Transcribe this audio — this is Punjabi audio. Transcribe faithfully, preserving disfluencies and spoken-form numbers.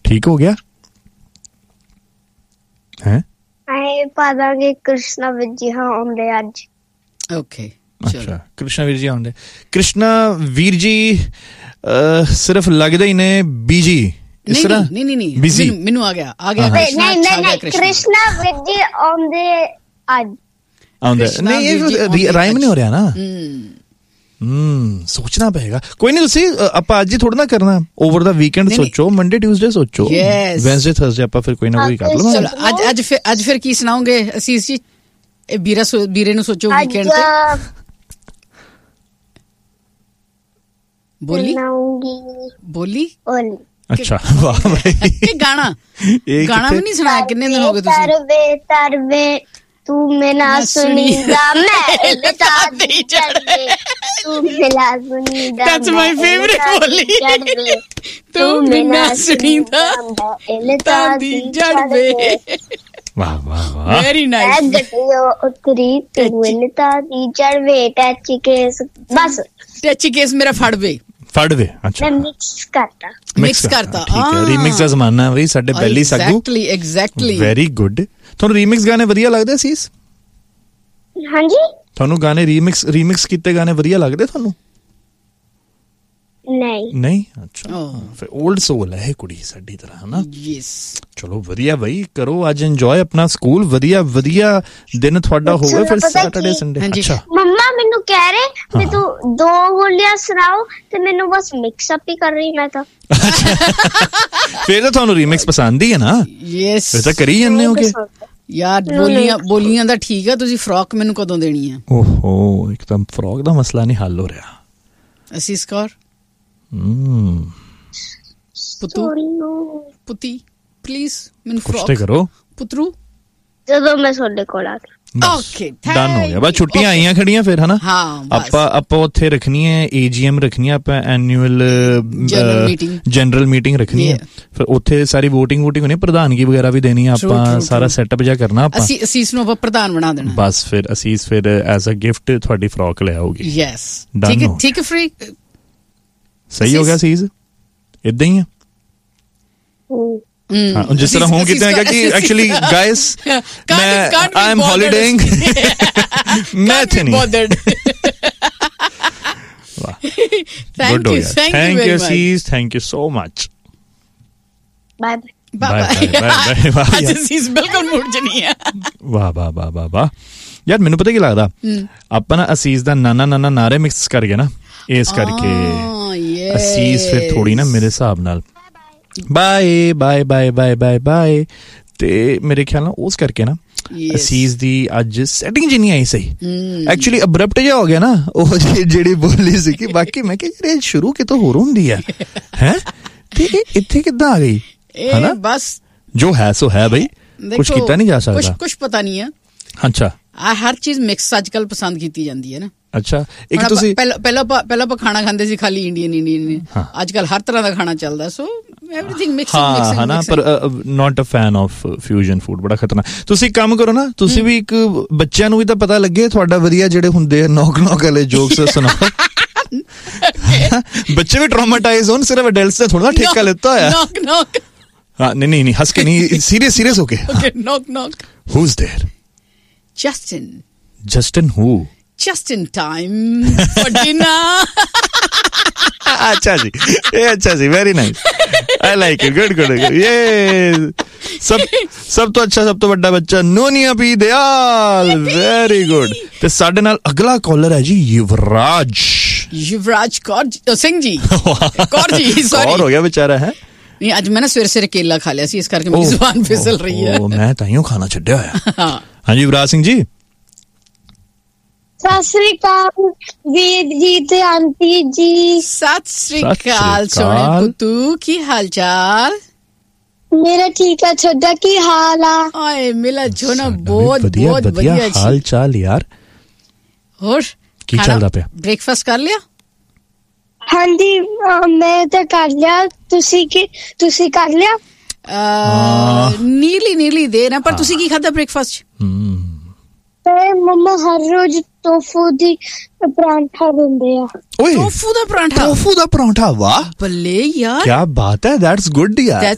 ਠੀਕ ਹੋ ਗਿਆ ਹੈ? ਆਏ ਪਾ ਦਾਂਗੇ ਕ੍ਰਿਸ਼ਨਾ ਵੀਰ ਜੀ ਹਾਂ ਆਉਂਦੇ ਅੱਜ। ਓਕੇ ਅੱਛਾ ਕ੍ਰਿਸ਼ਨਾ ਵੀਰ ਜੀ ਆਉਂਦੇ। ਕ੍ਰਿਸ਼ਨਾ ਵੀਰ ਜੀ ਸਿਰਫ ਲੱਗਦਾ ਹੀ ਨੇ ਬੀਜੀ ਇਸ ਤਰ੍ਹਾਂ। ਨਹੀਂ ਨਹੀਂ ਨਹੀਂ ਮੈਨੂੰ ਆ ਗਿਆ ਆ ਗਿਆ ਨਹੀਂ ਨਹੀਂ ਨਹੀਂ ਕ੍ਰਿਸ਼ਨਾ ਵੀਰ ਜੀ ਆਉਂਦੇ ਅੱਜ ਆਉਂਦੇ। ਨਹੀਂ ਇਹ ਰਾਈਮ ਨਹੀਂ ਹੋ ਰਿਹਾ ਨਾ। ਹਮ ਸੋਚਣਾ ਪਏਗਾ। ਕੋਈ ਨਹੀਂ ਤੁਸੀਂ ਆਪਾਂ ਅੱਜ ਹੀ ਥੋੜਾ ਨਾ ਕਰਨਾ, ਓਵਰ ਦਾ ਵੀਕਐਂਡ ਸੋਚੋ, ਮੰਡੇ ਟਿਊਜ਼ਡੇ ਸੋਚੋ, ਵੈਨਸਡੇ ਥਰਸਡੇ ਆਪਾਂ ਫਿਰ ਕੋਈ ਨਾ ਕੋਈ ਕਰ ਲਵਾਂਗੇ। ਚਲੋ ਅੱਜ ਅੱਜ ਫਿਰ ਅੱਜ ਫਿਰ ਕੀ ਸੁਣਾਓਗੇ ਅਸੀਸ ਜੀ? ਇਹ ਵੀਰਾ ਵੀਰੇ ਨੂੰ ਸੋਚੋ ਵੀਕਐਂਡ ਤੇ ਬੋਲੀ ਬੋਲੀ ਅੱਛਾ ਵਾਹ ਭਾਈ ਗਾਣਾ ਗਾਣਾ ਵੀ ਨਹੀਂ ਸੁਣਾਇਆ ਕਿੰਨੇ ਦਿਨ ਹੋ ਗਏ ਤੁਸੀਂ? ਤਰਵੇ ਤਰਵੇ ਤੂੰ ਮੈਨਾ ਸੁਣੀਦਾ ਮੈਂ ਲਤਾਦੀ ਚੜਵੇ ਤੂੰ ਮੈਨਾ ਸੁਣੀਦਾ ਦੈਟਸ ਮਾਈ ਫੇਵਰਿਟ ਬੋਲੀ ਤੂੰ ਮੈਨਾ ਸੁਣੀਦਾ ਲਤਾਦੀ ਚੜਵੇ। ਵਾਹ ਵਾਹ ਵਾਹ ਵੈਰੀ ਨਾਈਸ। ਗੱਡੀਓ ਉਤਰੀ ਤੂੰ ਲਤਾਦੀ ਚੜਵੇ ਟੱਚੀ ਕੇਸ ਬਸ ਟੱਚੀ ਕੇਸ ਮੇਰਾ ਫੜਵੇ ਫੜਵੇ। ਅੱਛਾ ਮੈਂ ਮਿਕਸ ਕਰਤਾ ਮਿਕਸ ਕਰਤਾ ਠੀਕ ਹੈ। ਰੀਮਿਕਸ ਦਾ ਜ਼ਮਾਨਾ ਬਈ ਸਾਡੇ ਬੈਲੀ ਸਾਗੂ। Exactly exactly very good. ਤੁਹਾਨੂੰ ਰੀਮਿਕਸ ਗਾਣੇ ਵਧੀਆ ਲੱਗਦੇ ਸੀ? ਹਾਂਜੀ ਤੁਹਾਨੂੰ ਗਾਣੇ ਰੀਮਿਕਸ ਰੀਮਿਕਸ ਕੀਤੇ ਗਾਣੇ ਵਧੀਆ ਲੱਗਦੇ ਤੁਹਾਨੂੰ? ਨਹੀਂ ਨਹੀਂ ਅੱਛਾ ਫਿਰ 올ਡ ਸੋਲ ਹੈ ਇਹ ਕੁੜੀ ਸਾਡੀ ਤਰ੍ਹਾਂ ਹਨਾ। ਯੈਸ ਚਲੋ ਵਧੀਆ ਬਈ ਕਰੋ ਅੱਜ ਇੰਜੋਏ ਆਪਣਾ ਸਕੂਲ। ਵਧੀਆ ਵਧੀਆ ਦਿਨ ਤੁਹਾਡਾ ਹੋਵੇ ਫਿਰ ਸੈਟਰਡੇ ਸੰਡੇ। ਅੱਛਾ ਮੰਮਾ ਮੈਨੂੰ ਕਹਿ ਰਹੇ ਵੀ ਤੂੰ ਦੋ ਬੋਲੀਆਂ ਸੁਣਾਓ ਤੇ ਮੈਨੂੰ ਬਸ ਮਿਕਸ ਅਪ ਹੀ ਕਰ ਰਹੀ ਮੈਂ ਤਾਂ। ਫਿਰ ਤਾਂ ਤੁਹਾਨੂੰ ਰੀਮਿਕਸ ਪਸੰਦ ਹੀ ਹੈ ਨਾ? ਯੈਸ ਫਿਰ ਤਾਂ ਕਰੀ ਜਾਂਦੇ ਹੋਗੇ ਯਾਰ। ਬੋਲੀਆਂ ਬੋਲੀਆਂ ਦਾ ਠੀਕ ਆ। ਤੁਸੀਂ ਫਰੋਕ ਮੈਨੂੰ ਕਦੋਂ ਦੇਣੀ ਆ? ਓਹੋ ਇੱਕਦਮ ਫਰੋਕ ਦਾ ਮਸਲਾ ਨਹੀਂ ਹੱਲ ਹੋ ਰਿਹਾ। ਅਸੀਸ ਕੌਰ ਹਮ ਪੁੱਤੂ ਪੁੱਤੀ ਪਲੀਜ਼ ਮੈਨੂੰ ਫਰੋਕ ਕਰੋ ਪੁੱਤਰੂ ਜਦੋਂ ਮੈਂ ਤੁਹਾਡੇ ਕੋਲ ਆ ਗਈ। ਓਕੇ ਡਨ ਹੋ ਗਿਆ ਬਸ। ਛੁੱਟੀਆਂ ਆਈਆਂ ਖੜੀਆਂ ਫਿਰ ਹਨਾ। ਹਾਂ ਆਪਾਂ ਆਪਾਂ ਉੱਥੇ ਰੱਖਣੀ ਹੈ ਏਜੀਐਮ ਰੱਖਣੀ ਹੈ ਆਪਾਂ ਐਨੂਅਲ ਜਨਰਲ ਮੀਟਿੰਗ ਰੱਖਣੀ ਹੈ। ਫਿਰ ਉੱਥੇ ਸਾਰੀ ਵੋਟਿੰਗ ਵੋਟਿੰਗ ਹੋਣੀ, ਪ੍ਰਧਾਨਗੀ ਵਗੈਰਾ ਵੀ ਦੇਣੀ ਆਪਾਂ, ਸਾਰਾ ਸੈਟਅਪ ਜਿਹਾ ਕਰਨਾ ਆਪਾਂ। ਅਸੀਂ ਅਸੀਸ ਨੂੰ ਆਪਾਂ ਪ੍ਰਧਾਨ ਬਣਾ ਦੇਣਾ ਬਸ। ਫਿਰ ਅਸੀਸ ਫਿਰ ਐਜ਼ ਅ ਗਿਫਟ ਤੁਹਾਡੀ ਫਰੋਕ ਲੈ ਆਉਗੀ। ਯੈਸ ਠੀਕ ਹੈ ਠੀਕ ਹੈ ਫ੍ਰੀ ਸਹੀ ਹੋ ਗਿਆ ਸੀਜ਼ ਏਦਾਂ ਹੀ ਆ। ਹਾਂ ਜਿਸ ਤਰ੍ਹਾਂ ਹੋਂ ਕਿਤੇ ਹੈਗਾ ਕਿ ਐਕਚੁਅਲੀ ਗਾਇਸ ਮੈਂ ਆਈ ਐਮ ਹੌਲੀਡੇਇੰਗ ਮੈਂ ਇੱਥੇ ਨਹੀਂ। ਗੁੱਡ ਹੋ ਗਿਆ। Thank you cease thank you so much. Bye bye bye bye. ਅੱਜ ਸੀਜ਼ ਬਿਲਕੁਲ ਮੂਡ ਚ ਨਹੀਂ ਹੈ। ਵਾਹ ਵਾਹ ਵਾਹ ਵਾਹ ਵਾਹ ਯਾਰ ਮੈਨੂੰ ਪਤਾ ਕੀ ਲੱਗਦਾ ਆਪਾਂ ਨਾ ਅਸੀਸ ਦਾ ਨਾਨਾ ਨਾਨਾ ਨਾਰੇ ਮਿਕਸ ਕਰ ਗਏ ਨਾ ਇਸ ਕਰਕੇ ਅਸੀਸ ਫਿਰ ਥੋੜੀ ਨਾ ਮੇਰੇ ਹਿਸਾਬ ਨਾਲ bye bye bye bye bye bye ਤੇ ਮੇਰੇ ਖਿਆਲ ਨਾਲ ਉਸ ਕਰਕੇ ਨਾ ਅਸੀਸ ਦੀ ਅੱਜ ਸੈਟਿੰਗ ਜਿੰਨੀ ਆਈ ਸਹੀ ਐਕਚੁਅਲੀ ਅਬਰਪਟ ਜਿਹਾ ਹੋ ਗਿਆ ਨਾ ਉਹ ਜਿਹੜੀ ਬੋਲੀ ਸੀ ਕਿ ਬਾਕੀ ਮੈਂ ਕਿਹਾ ਯਾਰ ਸ਼ੁਰੂ ਕਿਤੋਂ ਹੋਰ ਹੁੰਦੀ ਹੈ ਹੈ ਤੇ ਇੱਥੇ ਕਿੱਦਾਂ ਆ ਗਈ ਹੈ ਬਸ ਜੋ ਹੈ ਸੋ ਹੈ ਬਈ ਕੁਛ ਕੀਤਾ ਨਹੀਂ ਜਾ ਸਕਦਾ ਕੁਛ ਪਤਾ ਨਹੀਂ ਹੈ। ਅੱਛਾ ਆ ਹਰ ਚੀਜ਼ ਮਿਕਸ ਅੱਜ ਕੱਲ ਪਸੰਦ ਕੀਤੀ ਜਾਂਦੀ ਹੈ ਨਾ। ਅੱਛਾ ਇੱਕ ਤੁਸੀਂ ਪਹਿਲਾਂ ਪਹਿਲਾਂ ਪਹਿਲਾਂ ਆਪਾਂ ਖਾਣਾ ਖਾਂਦੇ ਸੀ ਖਾਲੀ ਇੰਡੀਅਨ ਇੰਡੀਅਨ ਅੱਜ ਕੱਲ ਹਰ ਤਰ੍ਹਾਂ ਦਾ ਖਾਣਾ ਚੱਲਦਾ ਸੋ ਐਵਰੀਥਿੰਗ ਮਿਕਸਿੰਗ ਮਿਕਸਿੰਗ। ਹਾਂ ਨਾ ਪਰ ਨਾਟ ਅ ਫੈਨ ਆਫ ਫਿਊਜ਼ਨ ਫੂਡ ਬੜਾ ਖਤਰਨਾਕ। ਤੁਸੀਂ ਕੰਮ ਕਰੋ ਨਾ ਤੁਸੀਂ ਵੀ ਇੱਕ ਬੱਚਿਆਂ ਨੂੰ ਵੀ ਤਾਂ ਪਤਾ ਲੱਗੇ ਤੁਹਾਡਾ ਵਧੀਆ ਜਿਹੜੇ ਹੁੰਦੇ ਆ ਨੌਕ ਨੌਕ ਵਾਲੇ ਜੋਕਸ ਸੁਣਾਓ। ਬੱਚੇ ਵੀ ਟਰਾਮਾਟਾਈਜ਼ ਹੋਣ ਸਿਰਫ ਅਡਲਟਸ ਨੇ ਥੋੜਾ ਠੇਕਾ ਲਿੱਤਾ ਹੋਇਆ। ਨੌਕ ਨੌਕ ਹਾਂ ਨਹੀਂ ਨਹੀਂ ਨਹੀਂ ਹੱਸ ਕੇ ਨਹੀਂ ਸੀਰੀਅਸ ਸੀਰੀਅਸ ਹੋ ਕੇ ਨੌਕ ਨੌਕ whose there Justin Justin who just in time for dinner। अच्छा जी ये अच्छा जी very nice I like it good good ये सब सब तो अच्छा सब तो बड़ा बच्चा Noniya P Dayal very good ते साडे नाल अगला कॉलर है जी युवराज युवराज कौर सिंह जी कौर जी सॉरी और हो गया बेचारा है नहीं आज मैं ना सवेरे सवेरे केला खा लिया सी इस करके मेरी जुबान फिसल रही है। ओ मैं ताइयों खाना छड्या होया। हां जी युवराज सिंह जी सत श्री अकाल वीर जी ते आंटी जी। सत श्री अकाल सोने पुत्तू की हाल चाल? मेरा ठीक है छोटा की हाल आ? ओए मिला जो ना बहुत बहुत बढ़िया हाल चाल यार। और की चलदा पिया? ब्रेकफास्ट कर लिया? हाँ जी मैं तो कर लिया तुसी की तुसी कर लिया? नीली नीली देर है पर तुसी की खादा ब्रेकफास्ट? मम्मा हर रोज टोफू दी परांठा दिंदे आ। टोफू दा परांठा? टोफू दा परांठा वाह बल्ले यार क्या बात है दैट्स गुड यार।